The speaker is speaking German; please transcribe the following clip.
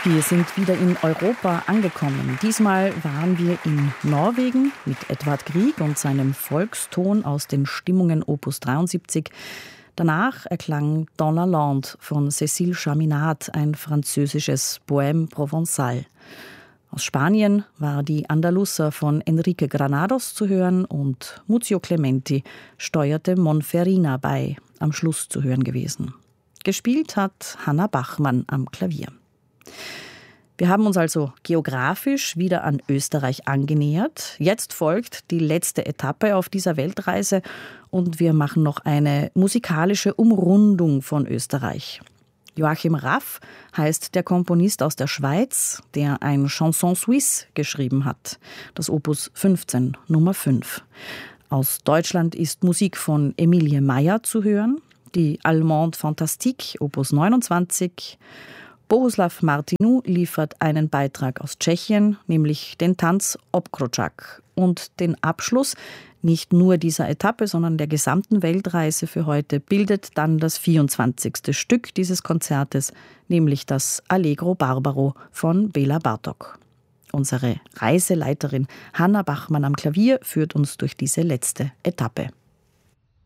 Wir sind wieder in Europa angekommen. Diesmal waren wir in Norwegen mit Edvard Grieg und seinem Volkston aus den Stimmungen Opus 73. Danach erklang Dans la Lande von Cécile Chaminade, ein französisches Poème provençal. Aus Spanien war die Andaluza von Enrique Granados zu hören und Muzio Clementi steuerte Monferrina bei, am Schluss zu hören gewesen. Gespielt hat Hanna Bachmann am Klavier. Wir haben uns also geografisch wieder an Österreich angenähert. Jetzt folgt die letzte Etappe auf dieser Weltreise und wir machen noch eine musikalische Umrundung von Österreich. Joachim Raff heißt der Komponist aus der Schweiz, der ein Chanson Suisse geschrieben hat, das Opus 15, Nummer 5. Aus Deutschland ist Musik von Emilie Meyer zu hören, die Allemande Fantastique, Opus 29. Bohuslav Martinu liefert einen Beitrag aus Tschechien, nämlich den Tanz Obkročák. Und den Abschluss nicht nur dieser Etappe, sondern der gesamten Weltreise für heute bildet dann das 24. Stück dieses Konzertes, nämlich das Allegro Barbaro von Béla Bartók. Unsere Reiseleiterin Hanna Bachmann am Klavier führt uns durch diese letzte Etappe.